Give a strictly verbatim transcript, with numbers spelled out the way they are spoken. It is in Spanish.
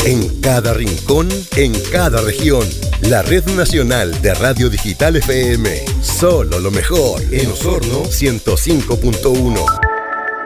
En cada rincón, en cada región. La Red Nacional de Radio Digital F M. Solo lo mejor. En Osorno ciento cinco punto uno.